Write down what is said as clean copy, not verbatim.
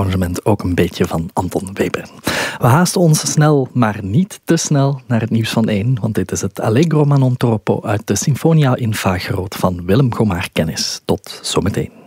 arrangement ook een beetje van Anton Webern. We haasten ons snel, maar niet te snel naar het nieuws van 1, want dit is het Allegro ma non troppo uit de Sinfonia in Fa groot van Willem Gomaar Kennis. Tot zometeen.